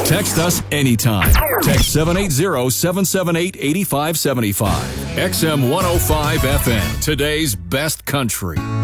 Text us anytime. Text 780-778-8575. XM 105 FM, today's best country.